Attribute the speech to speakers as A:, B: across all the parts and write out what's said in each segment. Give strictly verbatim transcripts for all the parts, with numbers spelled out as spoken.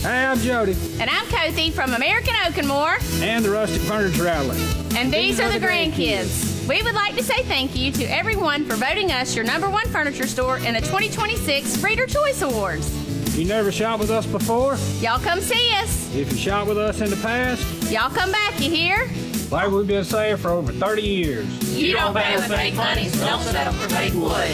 A: Hey, I'm Jody.
B: And I'm Kathy from American Oakenmore.
A: And the Rustic Furniture Outlet.
B: And these, these are, are the grandkids. grandkids. We would like to say thank you to everyone for voting us your number one furniture store in the twenty twenty-six Reader Choice Awards.
A: If you never shopped with us before,
B: y'all come see us.
A: If you shopped with us in the past,
B: y'all come back, you hear?
A: Like we've been saying for over thirty years.
B: You, you don't pay with fake money, so don't settle for fake wood.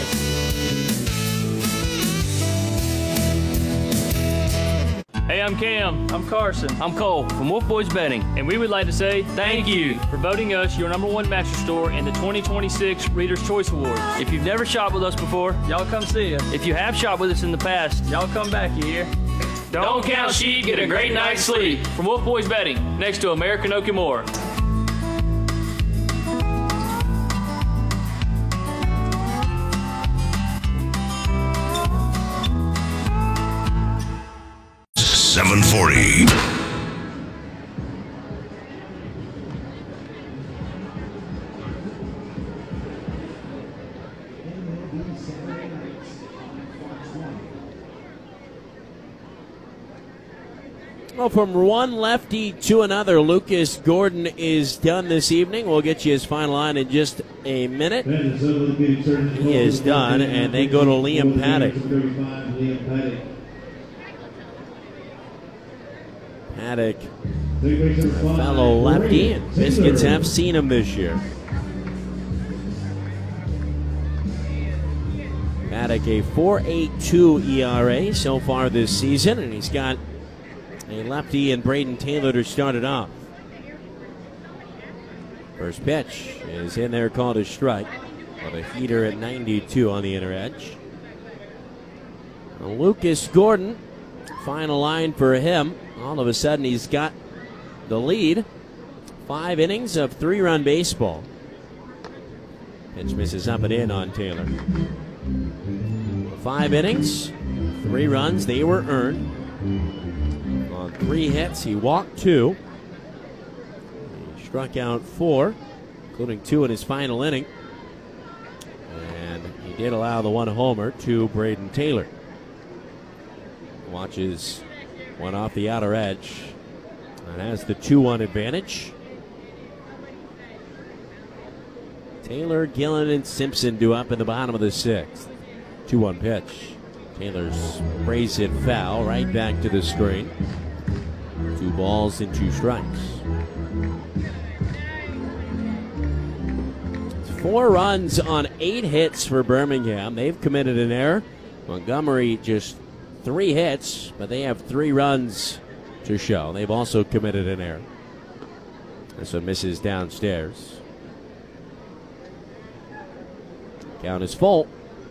C: Hey, I'm Cam.
D: I'm Carson.
C: I'm Cole from Wolf Boys Bedding, and we would like to say thank you for voting us your number one mattress store in the twenty twenty-six Reader's Choice Awards. If you've never shopped with us before,
D: y'all come see us.
C: If you have shopped with us in the past,
D: y'all come back, you hear?
C: Don't, don't count sheep, get a great night's sleep. From Wolf Boys Bedding, next to American Oakenmore.
E: seven forty.
F: Well, from one lefty to another, Lucas Gordon is done this evening. We'll get you his final line in just a minute. He is done, and they go to Liam Paddock. Paddock, a fellow lefty, and Biscuits have seen him this year. Paddock, a four point eight two E R A so far this season, and he's got a lefty and Braden Taylor to start it off. First pitch is in there, called a strike, with a heater at ninety-two on the inner edge. Lucas Gordon, final line for him. All of a sudden, he's got the lead. Five innings of three-run baseball. Pitch misses up and in on Taylor. Five innings, three runs. They were earned. On three hits, he walked two. He struck out four, including two in his final inning. And he did allow the one homer to Braden Taylor. Watches one off the outer edge and has the two one advantage. Taylor, Gillen, and Simpson due up in the bottom of the sixth. two one pitch. Taylor sprays it foul right back to the screen. Two balls and two strikes. It's four runs on eight hits for Birmingham. They've committed an error. Montgomery just three hits, but they have three runs to show. They've also committed an error. This one misses downstairs. Count is full.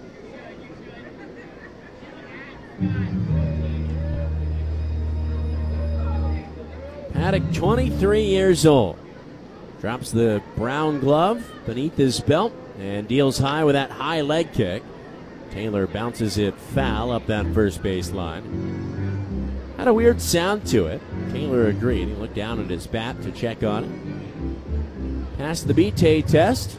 F: Paddock, twenty-three years old. Drops the brown glove beneath his belt and deals high with that high leg kick. Taylor bounces it foul up that first base line. Had a weird sound to it. Taylor agreed. He looked down at his bat to check on it. Passed the B-T test.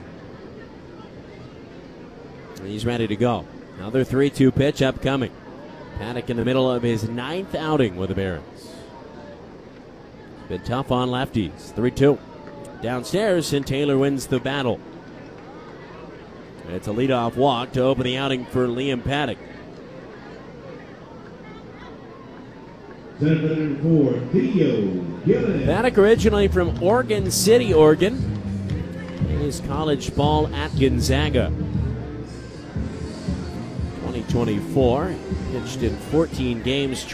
F: And he's ready to go. Another three two pitch upcoming. Paddock in the middle of his ninth outing with the Barons. Been tough on lefties. three two. Downstairs, and Taylor wins the battle. It's a leadoff walk to open the outing for Liam Paddock. Paddock, originally from Oregon City, Oregon. His college ball at Gonzaga. twenty twenty-four, pitched in fourteen games.